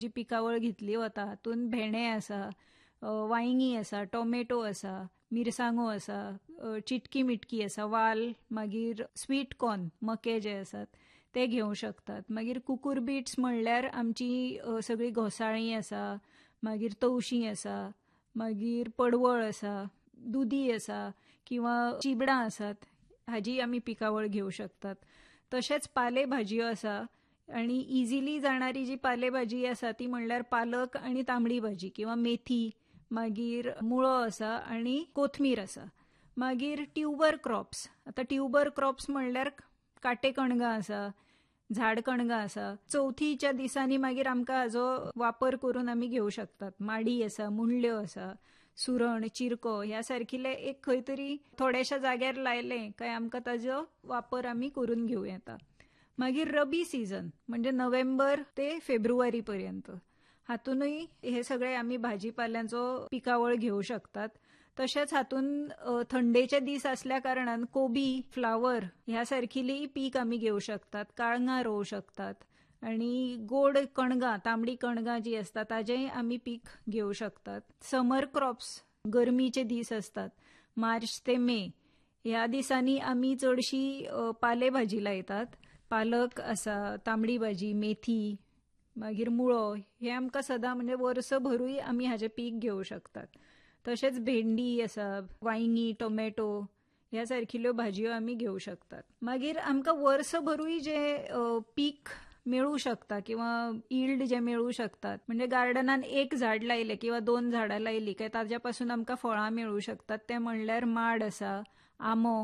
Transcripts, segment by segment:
जी पिकावळ घेतली वता हातून भेंडे आसा, वांयगी आसा, टोमॅटो आसा, मिरसांगो आसा, चिटकी मिटकी आसा, वाल, मागीर स्वीट कॉर्न मके जे आसात ते घेवंक शकतात. मागीर कुकुरबीट्स म्हणल्यार आमची सगळी घोसाळीं आसा, मागीर तवशीं आसा, मागीर पडवळ आसा, दुदी आसा किंवा चिबडां आसात हाजी आमी पिकावळ घेवंक शकतात. तशेंच पाले भाजयो आसा आनी इजिली जाणारी जी पालेभाजी आसा ती म्हणल्यार पालक आनी तांबडी भाजी किंवा मेथी, मागीर मुळो आसा आनी कोथमीर आसा. मागीर ट्युबर क्रॉप्स. आतां ट्युबर क्रॉप्स म्हणल्यार काटे कणगां आसा, झाड कणगां आसा. चवथीच्या दिसांनी मागीर आमकां हाजो वापर करून आमी घेवंक शकतात. माडी आसा, मुंडल्यो आसा, सुरण, चिरको ह्या सारकिले एक खंय तरी थोड्याशा जाग्यार लायलें काय आमकां ताजो वापर आमी करून घेवं येता. मागीर रबी सीझन म्हणजे नोव्हेंबर ते फेब्रुवारी पर्यंत हातूनय हे सगळे आमी भाजीपाल्यांचो पिकावळ घेवंक शकतात. तशेंच हातून थंडेचे दीस असल्या कारणान कोबी, फ्लावर ह्या सारकिली पीक आमी घेवंक शकतात, काळंगां रोवंक शकतात आणि गोड कणगां, तांबडी कणगां जी असतात ताजेय आमी पीक घेवंक शकतात. समर क्रॉप्स गरमीचे दीस असतात मार्च ते मे ह्या दिसांनी आमी चडशी पालेभाजी लायतात. पालक आसा, तांबडी भाजी, मेथी, मागीर मुळो हे आमकां सदां म्हणजे वर्सभरूय आमी हाजे पीक घेवंक शकतात. तशेंच भेंडी आसा, वांयगी, टोमॅटो ह्या सारकिल्यो भाजयो आमी घेवंक शकतात. मागीर आमकां वर्सभरूय जे पीक मेळू शकता किंवा इल्ड जे मेळू शकतात म्हणजे गार्डनान एक झाड लायले किंवा 2 झाडां लायली काय ताज्या पासून आमकां फळां मेळू शकतात. ते म्हणल्यार माड आसा, आंबो,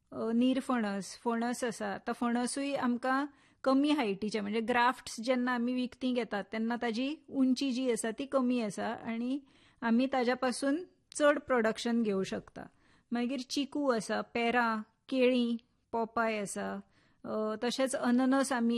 निरफणस, फणस आसा. आतां फणसूय आमकां कमी हायटीचे म्हणजे ग्राफ्ट्स जेन्ना आमी विकती घेतात तेन्ना ताजी उंची जी आसा ती कमी आसा आणि आमी ताज्या पासून चड प्रोडक्शन घेवंक शकता. मागीर चिकू आसा, पेरां, केळीं, पोपाय आसा. तशेंच अननस आमी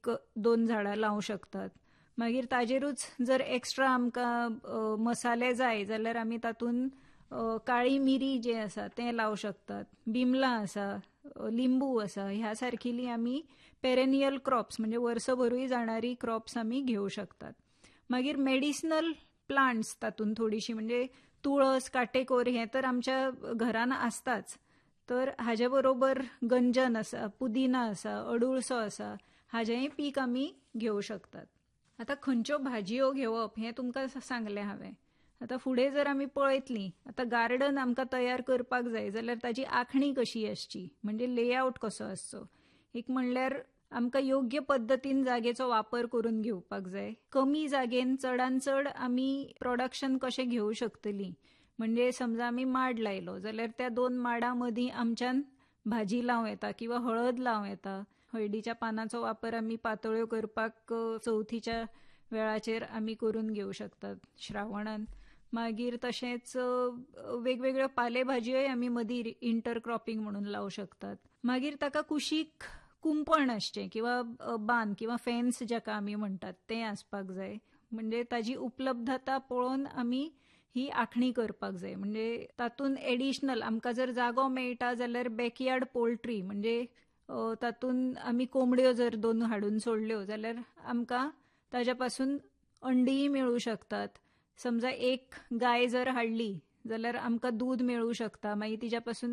1-2 झाडां लावंक शकतात. मागीर ताजेरूच जर एक्स्ट्रा आमकां मसाले जाय जाल्यार आमी तातूंत काळी मिरी जे आसा ते लावंक शकतात. बिमलां आसा, लिंबू आसा ह्या सारकिली आमी पेरेनियल क्रॉप्स म्हणजे वर्सभरूय जाणारी क्रॉप्स आमी घेवंक शकतात. मागीर मेडिसिनल प्लांट्स तातूंत थोडीशी म्हणजे तुळस, काटेकोर हे तर आमच्या घरान आसताच. तर हाजे बरोबर गंजन आसा, पुदिना आसा, अडुळसो आसा हाजेय पीक आमी घेवंक शकतात. आतां खंयच्यो भाजयो घेवप हें तुमकां सांगलें हांवें. आतां फुडें जर आमी पळयतलीं आतां गार्डन आमकां तयार करपाक जाय जाल्यार ताजी आखणी कशी आसची म्हणजे लेआउट कसो आसचो. एक म्हणल्यार आमकां योग्य पद्दतीन जागेचो वापर करून घेवपाक जाय. कमी जागेन चडान चड आमी प्रोडक्शन कशें घेवंक शकतलीं म्हणजे समजा आमी माड लायलो जाल्यार त्या 2 माडां मदीं आमच्यान भाजी लावं येता किंवा हळद लावं येता. हळदीच्या पानांचो वापर आमी पातोळ्यो करपाक चवथीच्या वेळाचेर आमी करून घेवंक शकतात श्रावणान. मागीर तशेंच वेगवेगळ्यो पालेभाजयोय आमी मदीं इंटरक्रॉपिंग म्हणून लावंक शकतात. मागीर ताका कुशीक कुंपण आसचें किंवा बांद किंवा फेन्स जाका आमी म्हणटात तें आसपाक जाय. म्हणजे ताजी उपलब्धता पळोवन आमी ही आखणी करपाक जाय. म्हणजे तातूंत एडिशनल आमकां जर जागो मेळटा जाल्यार बॅकयार्ड पोल्ट्री म्हणजे तातूंत आमी कोंबड्यो जर 2 हाडून सोडल्यो जाल्यार आमकां ताज्या पासून अंडीय मेळू शकतात. समजा एक गाय जर हाडली जाल्यार आमकां दूध मेळू शकता. मागीर तिच्या पासून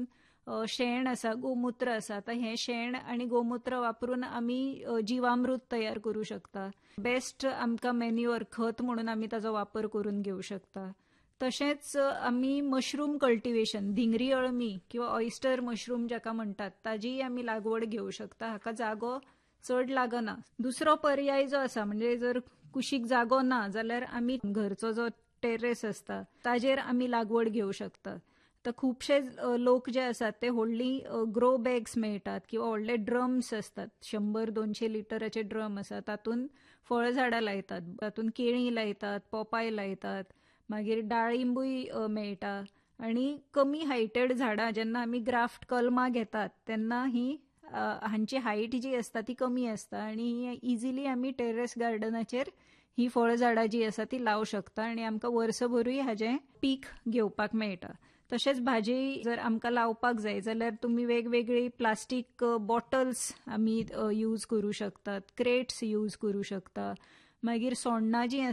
शेण आसा, गोमूत्र आसा. आतां हें शेण आनी गोमूत्र वापरून आमी जिवामृत तयार करूं शकता. बेस्ट आमकां मॅन्युअर खत म्हणून आमी ताजो वापर करून घेवंक शकता. तशेंच आमी मशरूम कल्टिवेशन, धिंगरी अळमी किंवा ऑयस्टर मशरूम जाका म्हणटात ताजीय आमी लागवड घेवंक शकता. हाका जागो चड लागना. दुसरो पर्याय जो आसा म्हणजे जर कुशीक जागो ना जाल्यार आमी घरचो जो टेरेस आसता ताजेर आमी लागवड घेवंक शकता. तर खुबशे लोक जे आसात ते व्हडली ग्रो बॅग्स मेळटात किंवा व्हडले ड्रम्स असतात 100-200 लिटराचे ड्रम आसात तातूंत फळझाडां लायतात. तातूंत केळीं लायतात, पोपाय लायतात, मागीर डाळिंबूय मेळटा आणि कमी हायटेड झाडां जेन्ना आमी ग्राफ्ट कलमां घेतात तेन्ना ही हांची हायट जी आसता ती कमी आसता आणि इजिली आमी टेरेस गार्डनाचेर ही फळझाडां जी आसा ती लावंक शकता आणि आमकां वर्सभरूय हाजें पीक घेवपाक मेळटा. तशेंच भाजी जर आमकां लावपाक जाय जाल्यार तुमी वेगवेगळी प्लास्टीक बॉटल्स आमी यूज करूं शकतात, क्रेट्स यूज करूं शकता. मागीर सोण्णां जी